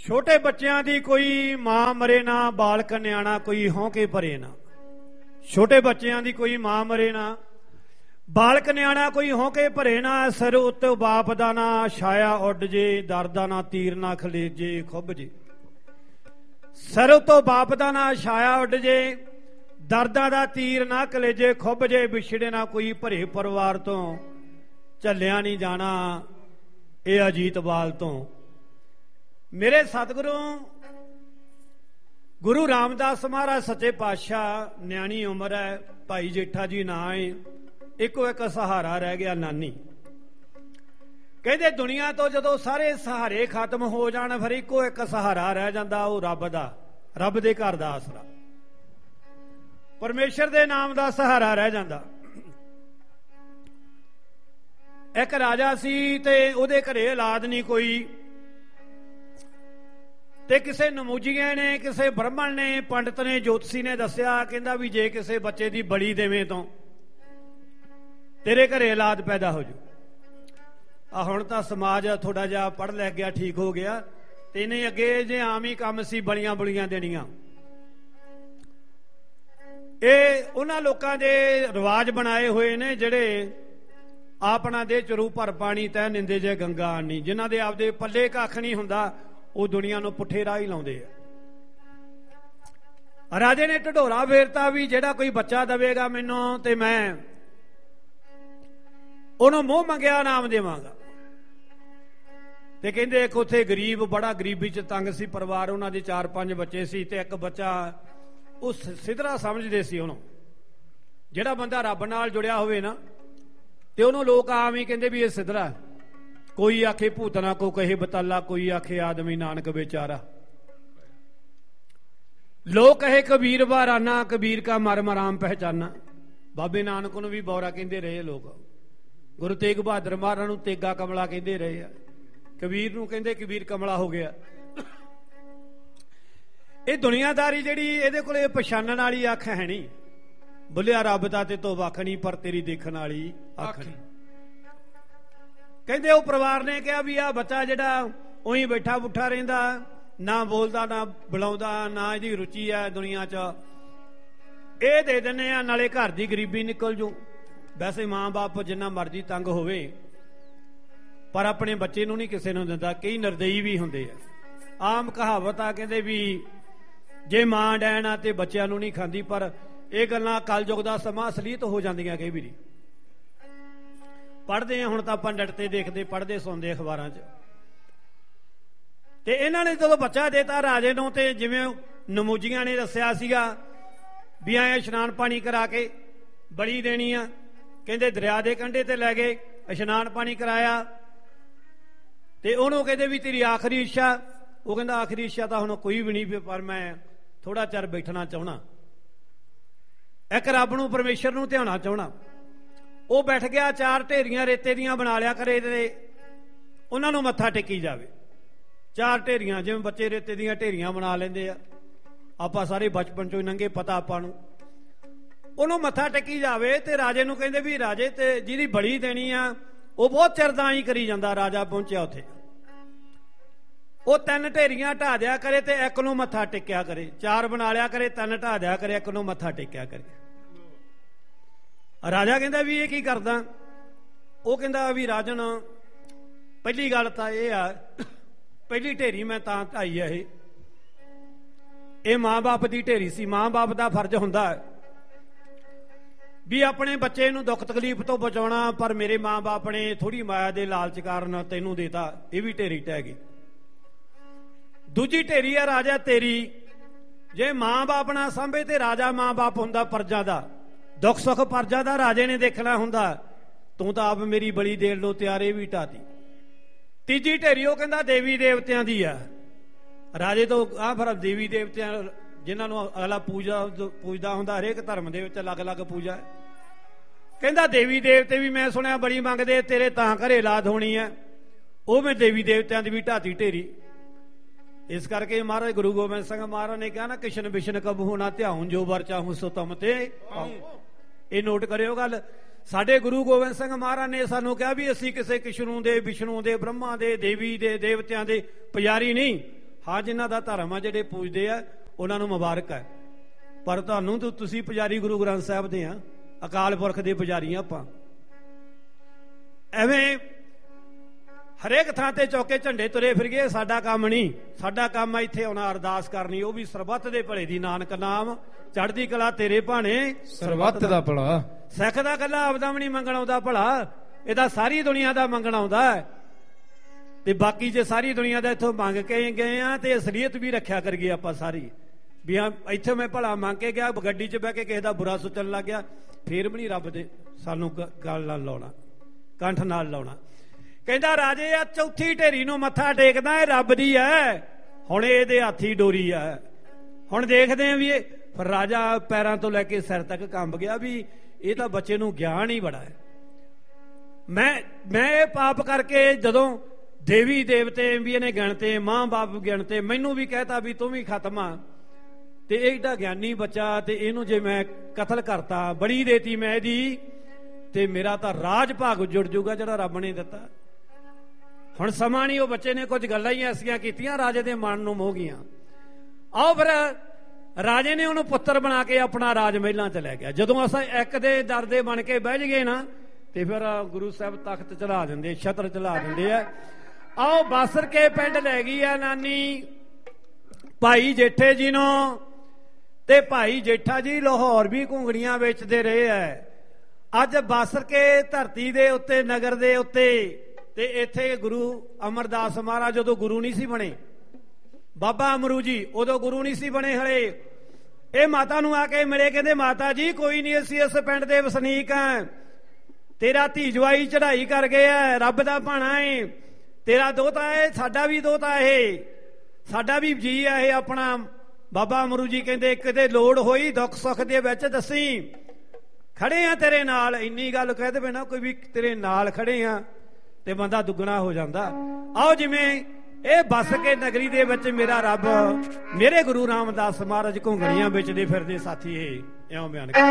ਛੋਟੇ ਬੱਚਿਆਂ ਦੀ ਕੋਈ ਮਾਂ ਮਰੇ ਨਾ, ਬਾਲਕ ਨਿਆਣਾ ਕੋਈ ਹੌਂਕੇ ਭਰੇ ਨਾ। ਛੋਟੇ ਬੱਚਿਆਂ ਦੀ ਕੋਈ ਮਾਂ ਮਰੇ ਨਾ, ਬਾਲਕ ਨਿਆਣਾ ਕੋਈ ਹੌਂਕੇ ਭਰੇ ਨਾ। ਸਿਰ ਉੱਤੇ ਬਾਪ ਦਾ ਨਾ ਛਾਇਆ ਉੱਡ ਜੇ, ਦਰਦਾ ਨਾ ਤੀਰ ਨਾ ਖਲੇਜੇ ਖੁੱਭ ਜੇ। ਸਿਰ ਉੱਤੋਂ ਬਾਪ ਦਾ ਨਾ ਛਾਇਆ ਉੱਡ ਜੇ, ਦਰਦਾਂ ਦਾ ਤੀਰ ਨਾ ਕਲੇਜੇ ਖੁੱਭ ਜੇ। ਵਿਛੜੇ ਨਾ ਕੋਈ ਭਰੇ ਪਰਿਵਾਰ ਤੋਂ, ਝੱਲਿਆ ਨਹੀਂ ਜਾਣਾ ਇਹ ਅਜੀਤਵਾਲ ਤੋਂ। ਮੇਰੇ ਸਤਿਗੁਰੂ ਗੁਰੂ ਰਾਮਦਾਸ ਮਹਾਰਾਜ ਸੱਚੇ ਪਾਤਸ਼ਾਹ, ਨਿਆਣੀ ਉਮਰ ਹੈ, ਭਾਈ ਜੇਠਾ ਜੀ ਨਾਂ ਹੈ, ਇੱਕੋ ਇੱਕ ਸਹਾਰਾ ਰਹਿ ਗਿਆ ਨਾਨੀ। ਕਹਿੰਦੇ ਦੁਨੀਆ ਤੋਂ ਜਦੋਂ ਸਾਰੇ ਸਹਾਰੇ ਖਤਮ ਹੋ ਜਾਣ, ਫਿਰ ਇੱਕੋ ਇੱਕ ਸਹਾਰਾ ਰਹਿ ਜਾਂਦਾ, ਉਹ ਰੱਬ ਦਾ, ਰੱਬ ਦੇ ਘਰ ਦਾ ਆਸਰਾ, ਪਰਮੇਸ਼ਰ ਦੇ ਨਾਮ ਦਾ ਸਹਾਰਾ ਰਹਿ ਜਾਂਦਾ। ਇੱਕ ਰਾਜਾ ਸੀ ਤੇ ਉਹਦੇ ਘਰੇ ਔਲਾਦ ਨਹੀਂ ਕੋਈ, ਤੇ ਕਿਸੇ ਨਮੂਜੀਏ ਨੇ, ਕਿਸੇ ਬ੍ਰਾਹਮਣ ਨੇ, ਪੰਡਤ ਨੇ, ਜੋਤਸ਼ੀ ਨੇ ਦੱਸਿਆ, ਕਹਿੰਦਾ ਵੀ ਜੇ ਕਿਸੇ ਬੱਚੇ ਦੀ ਬਲੀ ਦੇਵੇਂ ਤੋਂ ਤੇਰੇ ਘਰੇ ਔਲਾਦ ਪੈਦਾ ਹੋ ਜੂ। ਆ ਹੁਣ ਤਾਂ ਸਮਾਜ ਥੋੜਾ ਜਿਹਾ ਪੜ੍ਹ ਲਿਖ ਗਿਆ, ਠੀਕ ਹੋ ਗਿਆ, ਤੇ ਨਹੀਂ ਅੱਗੇ ਜੇ ਆਮ ਹੀ ਕੰਮ ਸੀ ਬਲੀਆਂ ਬੁਲੀਆਂ ਦੇਣੀਆਂ। ਇਹ ਉਹਨਾਂ ਲੋਕਾਂ ਦੇ ਰਿਵਾਜ ਬਣਾਏ ਹੋਏ ਨੇ ਜਿਹੜੇ ਆਪਣਾ ਦੇ ਚਰੂ ਭਰ ਪਾਣੀ ਤੈ ਨਿੰਦੇ ਜੇ ਗੰਗਾ ਆਣੀ, ਜਿਨ੍ਹਾਂ ਦੇ ਆਪਦੇ ਪੱਲੇ ਕੱਖ ਨਹੀਂ ਹੁੰਦਾ, ਉਹ ਦੁਨੀਆ ਨੂੰ ਪੁੱਠੇ ਰਾਹ ਹੀ ਲਾਉਂਦੇ ਆ। ਰਾਜੇ ਨੇ ਢਢੋਰਾ ਫੇਰਤਾ ਵੀ ਜਿਹੜਾ ਕੋਈ ਬੱਚਾ ਦੇਵੇਗਾ ਮੈਨੂੰ ਤੇ ਮੈਂ ਉਹਨੂੰ ਮੂੰਹ ਮੰਗਿਆ ਨਾਮ ਦੇਵਾਂਗਾ। ਤੇ ਕਹਿੰਦੇ ਇੱਕ ਉੱਥੇ ਗਰੀਬ, ਬੜਾ ਗਰੀਬੀ ਚ ਤੰਗ ਸੀ ਪਰਿਵਾਰ, ਉਹਨਾਂ ਦੇ 4-5 ਬੱਚੇ ਸੀ, ਤੇ ਇੱਕ ਬੱਚਾ ਉਹ ਸਿਧਰਾ ਸਮਝਦੇ ਸੀ ਉਹਨੂੰ। ਜਿਹੜਾ ਬੰਦਾ ਰੱਬ ਨਾਲ ਜੁੜਿਆ ਹੋਵੇ ਨਾ, ਤੇ ਉਹਨੂੰ ਲੋਕ ਆਮ ਹੀ ਕਹਿੰਦੇ ਵੀ ਇਹ ਸਿਧਰਾ। ਕੋਈ ਆਖੇ ਭੂਤਨਾ, ਕੋ ਕਹੇ ਬਤਾਲਾ, ਕੋਈ ਆਖੇ ਆਦਮੀ ਨਾਨਕ ਵਿਚਾਰਾ। ਲੋਕ ਕਹੇ ਕਬੀਰ ਵਾਰਾਨਾ, ਕਬੀਰ ਕਾ ਮਰਮ ਰਾਮ ਪਹਿਚਾਨਾ। ਬਾਬੇ ਨਾਨਕ ਨੂੰ ਵੀ ਬੌਰਾ ਕਹਿੰਦੇ ਰਹੇ ਲੋਕ, ਗੁਰੂ ਤੇਗ ਬਹਾਦਰ ਮਹਾਰਾਜ ਨੂੰ ਤੇਗਾ ਕਮਲਾ ਕਹਿੰਦੇ ਰਹੇ ਆ, ਕਬੀਰ ਨੂੰ ਕਹਿੰਦੇ ਕਬੀਰ ਕਮਲਾ ਹੋ ਗਿਆ। ਇਹ ਦੁਨੀਆਦਾਰੀ ਜਿਹੜੀ, ਇਹਦੇ ਕੋਲ ਇਹ ਪਛਾਣਨ ਵਾਲੀ ਅੱਖ ਹੈ ਨਹੀਂ। ਬੁੱਲਿਆ ਰੱਬ ਦਾ ਤੇ ਤੋਂ ਵੱਖ ਨਹੀਂ, ਪਰ ਤੇਰੀ ਦੇਖਣ ਵਾਲੀ ਅੱਖ ਨਹੀਂ। ਕਹਿੰਦੇ ਉਹ ਪਰਿਵਾਰ ਨੇ ਕਿਹਾ ਵੀ ਆਹ ਬੱਚਾ ਜਿਹੜਾ ਉਹੀ ਬੈਠਾ ਬੁੱਠਾ ਰਹਿੰਦਾ, ਨਾ ਬੋਲਦਾ ਨਾ ਬੁਲਾਉਂਦਾ, ਨਾ ਇਹਦੀ ਰੁਚੀ ਹੈ ਦੁਨੀਆ 'ਚ, ਇਹ ਦੇ ਦਿੰਦੇ ਆ, ਨਾਲੇ ਘਰ ਦੀ ਗਰੀਬੀ ਨਿਕਲ ਜੂ। ਵੈਸੇ ਮਾਂ ਬਾਪ ਜਿੰਨਾ ਮਰਜ਼ੀ ਤੰਗ ਹੋਵੇ, ਪਰ ਆਪਣੇ ਬੱਚੇ ਨੂੰ ਨਹੀਂ ਕਿਸੇ ਨੂੰ ਦਿੰਦਾ। ਕਈ ਨਿਰਦਈ ਵੀ ਹੁੰਦੇ ਆ। ਆਮ ਕਹਾਵਤ ਆ, ਕਹਿੰਦੇ ਵੀ ਜੇ ਮਾਂ ਡੈਣ ਆ ਤੇ ਬੱਚਿਆਂ ਨੂੰ ਨਹੀਂ ਖਾਂਦੀ, ਪਰ ਇਹ ਗੱਲਾਂ ਕਲਯੁਗ ਦਾ ਸਮਾਂ ਅਸਲੀਅਤ ਹੋ ਜਾਂਦੀਆਂ ਕਈ ਵਾਰੀ। ਪੜ੍ਹਦੇ ਆ ਹੁਣ ਤਾਂ ਪੰਡਿਤ ਤੇ ਦੇਖਦੇ, ਪੜ੍ਹਦੇ ਸੁਣਦੇ ਅਖਬਾਰਾਂ 'ਚ। ਤੇ ਇਹਨਾਂ ਨੇ ਜਦੋਂ ਬੱਚਾ ਦੇਤਾ ਰਾਜੇ ਨੂੰ, ਤੇ ਜਿਵੇਂ ਨਮੂਜੀਆਂ ਨੇ ਦੱਸਿਆ ਸੀਗਾ ਵੀ ਐ ਇਸ਼ਨਾਨ ਪਾਣੀ ਕਰਾ ਕੇ ਬਲੀ ਦੇਣੀ ਆ। ਕਹਿੰਦੇ ਦਰਿਆ ਦੇ ਕੰਢੇ ਤੇ ਲੈ ਗਏ, ਇਸ਼ਨਾਨ ਪਾਣੀ ਕਰਾਇਆ, ਤੇ ਉਹਨੂੰ ਕਹਿੰਦੇ ਵੀ ਤੇਰੀ ਆਖਰੀ ਇੱਛਾ। ਉਹ ਕਹਿੰਦਾ ਆਖਰੀ ਇੱਛਾ ਤਾਂ ਹੁਣ ਕੋਈ ਵੀ ਨਹੀਂ, ਪਰ ਮੈਂ ਥੋੜਾ ਚਿਰ ਬੈਠਣਾ ਚਾਹੁੰਦਾ, ਇੱਕ ਰੱਬ ਨੂੰ, ਪਰਮੇਸ਼ਰ ਨੂੰ ਧਿਆਉਣਾ ਚਾਹੁੰਦਾ। ਉਹ ਬੈਠ ਗਿਆ, 4 ਢੇਰੀਆਂ ਰੇਤੇ ਦੀਆਂ ਬਣਾ ਲਿਆ ਕਰੇ ਤੇ ਉਹਨਾਂ ਨੂੰ ਮੱਥਾ ਟੇਕੀ ਜਾਵੇ। 4 ਢੇਰੀਆਂ, ਜਿਵੇਂ ਬੱਚੇ ਰੇਤੇ ਦੀਆਂ ਢੇਰੀਆਂ ਬਣਾ ਲੈਂਦੇ ਆ, ਆਪਾਂ ਸਾਰੇ ਬਚਪਨ ਚੋਂ ਨੰਗੇ, ਪਤਾ ਆਪਾਂ ਨੂੰ। ਉਹਨੂੰ ਮੱਥਾ ਟੇਕੀ ਜਾਵੇ। ਤੇ ਰਾਜੇ ਨੂੰ ਕਹਿੰਦੇ ਵੀ ਰਾਜੇ ਤੇ ਜਿਹਦੀ ਬਲੀ ਦੇਣੀ ਆ, ਉਹ ਬਹੁਤ ਚਿਰ ਦਾ ਹੀ ਕਰੀ ਜਾਂਦਾ। ਰਾਜਾ ਪਹੁੰਚਿਆ ਉੱਥੇ, ਉਹ 3 ਢੇਰੀਆਂ ਢਾ ਦਿਆ ਕਰੇ ਤੇ ਇੱਕ ਨੂੰ ਮੱਥਾ ਟੇਕਿਆ ਕਰੇ। 4 ਬਣਾ ਲਿਆ ਕਰੇ, 3 ਢਾ ਦਿਆ ਕਰੇ, ਇੱਕ ਨੂੰ ਮੱਥਾ ਟੇਕਿਆ ਕਰੇ। ਰਾਜਾ ਕਹਿੰਦਾ ਵੀ ਇਹ ਕੀ ਕਰਦਾ? ਉਹ ਕਹਿੰਦਾ ਵੀ ਰਾਜਨ, ਪਹਿਲੀ ਗੱਲ ਤਾਂ ਇਹ ਆ, ਪਹਿਲੀ ਢੇਰੀ ਮੈਂ ਤਾਂ ਢਾਈ ਆ, ਇਹ ਮਾਂ ਬਾਪ ਦੀ ਢੇਰੀ ਸੀ। ਮਾਂ ਬਾਪ ਦਾ ਫਰਜ਼ ਹੁੰਦਾ ਵੀ ਆਪਣੇ ਬੱਚੇ ਨੂੰ ਦੁੱਖ ਤਕਲੀਫ ਤੋਂ ਬਚਾਉਣਾ, ਪਰ ਮੇਰੇ ਮਾਂ ਬਾਪ ਨੇ ਥੋੜੀ ਮਾਇਆ ਦੇ ਲਾਲਚ ਕਾਰਨ ਤੈਨੂੰ ਦੇਤਾ, ਇਹ ਵੀ ਢੇਰੀ ਢਹਿ ਗਈ। ਦੂਜੀ ਢੇਰੀ ਆ ਰਾਜਾ ਤੇਰੀ। ਜੇ ਮਾਂ ਬਾਪ ਨਾ ਸਾਂਭੇ ਤੇ ਰਾਜਾ ਮਾਂ ਬਾਪ ਹੁੰਦਾ ਪਰਜਾ ਦਾ, ਦੁੱਖ ਸੁੱਖ ਪਰਜਾ ਦਾ ਰਾਜੇ ਨੇ ਦੇਖਣਾ ਹੁੰਦਾ। ਤੂੰ ਤਾਂ ਆਪ ਮੇਰੀ ਬਲੀ ਦੇਣ ਨੂੰ ਤਿਆਰ, ਇਹ ਵੀ ਢਾਤੀ। ਤੀਜੀ ਢੇਰੀ ਉਹ ਕਹਿੰਦਾ ਦੇਵੀ ਦੇਵਤਿਆਂ ਦੀ ਆ। ਰਾਜੇ ਤੋਂ ਆਹ ਫਿਰ ਦੇਵੀ ਦੇਵਤਿਆਂ, ਜਿਨ੍ਹਾਂ ਨੂੰ ਅਗਲਾ ਪੂਜਦਾ ਹੁੰਦਾ, ਹਰੇਕ ਧਰਮ ਦੇ ਵਿੱਚ ਅਲੱਗ-ਅਲੱਗ ਪੂਜਾ। ਕਹਿੰਦਾ ਦੇਵੀ ਦੇਵਤੇ ਵੀ ਮੈਂ ਸੁਣਿਆ ਬੜੀ ਮੰਗਦੇ, ਤੇਰੇ ਤਾਂ ਘਰੇ ਔਲਾਦ ਹੋਣੀ ਹੈ। ਉਹ ਮੈਂ ਦੇਵੀ ਦੇਵਤਿਆਂ ਦੀ ਵੀ ਢਾਤੀ ਢੇਰੀ। ਇਸ ਕਰਕੇ ਮਹਾਰਾਜ ਗੁਰੂ ਗੋਬਿੰਦ ਸਿੰਘ ਮਹਾਰਾਜ ਨੇ ਕਿਹਾ ਨਾ, ਕਿਸ਼ਨ ਬਿਸ਼ਨ ਕਬਹੂ ਨਾ ਧਿਆਉਣ, ਜੋ ਵਰ ਚਾਹੂੰ ਸੋ ਤੁਮ ਤੇ। ਇਹ ਨੋਟ ਕਰਿਓ ਗੱਲ। ਸਾਡੇ ਗੁਰੂ ਗੋਬਿੰਦ ਸਿੰਘ ਮਹਾਰਾਜ ਨੇ ਸਾਨੂੰ ਕਿਹਾ ਵੀ ਅਸੀਂ ਕਿਸੇ ਕਿਸ਼ਨੂੰ ਦੇ, ਵਿਸ਼ਨੂੰ ਦੇ, ਬ੍ਰਹਮਾ ਦੇ, ਦੇਵੀ ਦੇ, ਦੇਵਤਿਆਂ ਦੇ ਪੁਜਾਰੀ ਨਹੀਂ, ਹਾਂ ਜਿਨ੍ਹਾਂ ਦਾ ਧਰਮ ਆ, ਜਿਹੜੇ ਪੂਜਦੇ ਆ, ਉਹਨਾਂ ਨੂੰ ਮੁਬਾਰਕ ਹੈ। ਪਰ ਤੁਹਾਨੂੰ ਤੁਸੀਂ ਪੁਜਾਰੀ ਗੁਰੂ ਗ੍ਰੰਥ ਸਾਹਿਬ ਦੇ ਆ, ਅਕਾਲ ਪੁਰਖ ਦੇ ਪੁਜਾਰੀ ਆ ਆਪਾਂ। ਐਵੇਂ ਹਰੇਕ ਥਾਂ ਤੇ ਚੌਕੇ ਝੰਡੇ ਤੁਰੇ ਫਿਰ ਗਏ, ਸਾਡਾ ਕੰਮ ਨਹੀਂ। ਸਾਡਾ ਕੰਮ ਆ ਇੱਥੇ ਆਉਣਾ, ਅਰਦਾਸ ਕਰਨੀ, ਉਹ ਵੀ ਸਰਬੱਤ ਦੇ ਭਲੇ ਦੀ। ਨਾਨਕ ਨਾਮ ਚੜ੍ਹਦੀ ਕਲਾ ਤੇਰੇ ਭਾਣੇ ਸਰਬੱਤ ਦਾ ਭਲਾ। ਸਿੱਖ ਦਾ ਇਕੱਲਾ ਆਪਦਾ ਵੀ ਨਹੀਂ ਮੰਗਣ ਆਉਂਦਾ ਭਲਾ, ਇਹਦਾ ਸਾਰੀ ਦੁਨੀਆ ਦਾ ਮੰਗਣ ਆਉਂਦਾ ਹੈ। ਤੇ ਬਾਕੀ ਜੇ ਸਾਰੀ ਦੁਨੀਆ ਦਾ ਇੱਥੋਂ ਮੰਗ ਕੇ ਗਏ ਆ ਤੇ ਅਸਲੀਅਤ ਵੀ ਰੱਖਿਆ ਕਰੀਏ ਆਪਾਂ ਸਾਰੀ, ਵੀ ਇੱਥੇ ਮੈਂ ਭਲਾ ਮੰਗ ਕੇ ਗਿਆ, ਗੱਡੀ 'ਚ ਬਹਿ ਕੇ ਕਿਸੇ ਦਾ ਬੁਰਾ ਸੋਚਣ ਲੱਗ ਗਿਆ, ਫੇਰ ਵੀ ਨਹੀਂ ਰੱਬ ਦੇ ਸਾਨੂੰ ਗੱਲ ਨਾਲ ਲਾਉਣਾ, ਕੰਠ ਨਾਲ ਲਾਉਣਾ। ਕਹਿੰਦਾ ਰਾਜੇ ਆ ਚੌਥੀ ਢੇਰੀ ਨੂੰ ਮੱਥਾ ਟੇਕਦਾ, ਇਹ ਰੱਬ ਦੀ ਹੈ, ਹੁਣ ਇਹਦੇ ਹੱਥੀ ਡੋਰੀ ਹੈ। ਹੁਣ ਦੇਖਦੇ ਆ ਵੀ ਇਹ ਰਾਜਾ ਪੈਰਾਂ ਤੋਂ ਲੈ ਕੇ ਸਿਰ ਤੱਕ ਕੰਬ ਗਿਆ, ਵੀ ਇਹ ਤਾਂ ਬੱਚੇ ਨੂੰ ਗਿਆਨ ਹੀ ਬੜਾ ਹੈ। ਮੈਂ ਇਹ ਪਾਪ ਕਰਕੇ ਜਦੋਂ ਦੇਵੀ ਦੇਵਤੇ ਵੀ ਇਹਨੇ ਗਿਣਤੇ, ਮਾਂ ਬਾਪ ਗਿਣਤੇ, ਮੈਨੂੰ ਵੀ ਕਹਿਤਾ ਵੀ ਤੂੰ ਵੀ ਖਤਮ ਆ, ਤੇ ਇਹ ਏਡਾ ਗਿਆਨੀ ਬੱਚਾ, ਤੇ ਇਹਨੂੰ ਜੇ ਮੈਂ ਕਤਲ ਕਰਤਾ, ਬੜੀ ਦੇਤੀ ਮੈਂ ਇਹਦੀ, ਤੇ ਮੇਰਾ ਤਾਂ ਰਾਜ ਭਾਗ ਜੁੜ ਜੂਗਾ ਜਿਹੜਾ ਰੱਬ ਨੇ ਦਿੱਤਾ। ਹੁਣ ਸਮਾਂ ਨਹੀਂ, ਉਹ ਬੱਚੇ ਨੇ ਕੁਝ ਗੱਲਾਂ ਹੀ ਐਸੀਆਂ ਕੀਤੀਆਂ, ਰਾਜੇ ਦੇ ਮਨ ਨੂੰ ਮੋਹ ਗਈਆਂ। ਆਓ ਫਿਰ ਰਾਜੇ ਨੇ ਉਹਨੂੰ ਪੁੱਤਰ ਬਣਾ ਕੇ ਆਪਣਾ ਰਾਜ ਮਹਿਲਾਂ ਚ ਲੈ ਗਿਆ। ਜਦੋਂ ਅਸਾਂ ਇੱਕ ਦੇ ਦਰ ਦੇ ਬਣ ਕੇ ਬਹਿ ਗਏ ਨਾ, ਤੇ ਫਿਰ ਗੁਰੂ ਸਾਹਿਬ ਤਖਤ ਚੜਾ ਦਿੰਦੇ, ਛਤਰ ਚਲਾ ਦਿੰਦੇ ਆ। ਆਓ ਬਾਸਰ ਕੇ ਪਿੰਡ ਲੈ ਗਈ ਆ ਨਾਨੀ ਭਾਈ ਜੇਠੇ ਜੀ ਨੂੰ, ਤੇ ਭਾਈ ਜੇਠਾ ਜੀ ਲਾਹੌਰ ਵੀ ਘੁੰਗੜੀਆਂ ਵੇਚਦੇ ਰਹੇ ਐ। ਅੱਜ ਬਾਸਰ ਕੇ ਧਰਤੀ ਦੇ ਉੱਤੇ, ਨਗਰ ਦੇ ਉੱਤੇ, ਤੇ ਇੱਥੇ ਗੁਰੂ ਅਮਰਦਾਸ ਮਹਾਰਾਜ ਜਦੋਂ ਗੁਰੂ ਨਹੀਂ ਸੀ ਬਣੇ, ਬਾਬਾ ਅਮਰੂ ਜੀ ਉਦੋਂ ਗੁਰੂ ਨਹੀਂ ਸੀ ਬਣੇ ਹਲੇ। ਇਹ ਮਾਤਾ ਨੂੰ ਆ ਕੇ ਮਿਲੇ, ਕਹਿੰਦੇ ਮਾਤਾ ਜੀ ਕੋਈ ਨਹੀਂ, ਅਸੀਂ ਇਸ ਪਿੰਡ ਦੇ ਵਸਨੀਕ ਆ, ਤੇਰਾ ਧੀ ਜਵਾਈ ਚੜ੍ਹਾਈ ਕਰ ਗਿਆ, ਰੱਬ ਦਾ ਭਾਣਾ ਏ, ਤੇਰਾ ਦੋਤਾ ਹੈ, ਸਾਡਾ ਵੀ ਦੋਤਾ ਇਹ, ਸਾਡਾ ਵੀ ਜੀ ਆ ਇਹ ਆਪਣਾ। ਬਾਬਾ ਅਮਰੂ ਜੀ ਕਹਿੰਦੇ ਕਿਤੇ ਲੋੜ ਹੋਈ ਦੁੱਖ ਸੁੱਖ ਦੇ ਵਿੱਚ ਦੱਸੀ, ਖੜੇ ਆ ਤੇਰੇ ਨਾਲ। ਇੰਨੀ ਗੱਲ ਕਹਿ ਦੇਵੇ ਨਾ ਕੋਈ ਵੀ ਤੇਰੇ ਨਾਲ ਖੜੇ ਆ, ਤੇ ਬੰਦਾ ਦੁੱਗਣਾ ਹੋ ਜਾਂਦਾ। ਆਓ ਜਿਵੇਂ ਇਹ ਬੱਸ ਕੇ ਨਗਰੀ ਦੇ ਵਿੱਚ ਮੇਰਾ ਰੱਬ, ਮੇਰੇ ਗੁਰੂ ਰਾਮਦਾਸ ਮਹਾਰਾਜ ਘੁੰਗਣੀਆਂ ਵੇਚਦੇ ਫਿਰਦੇ ਸਾਥੀ, ਇਹ ਇਉਂ ਬਿਆਨ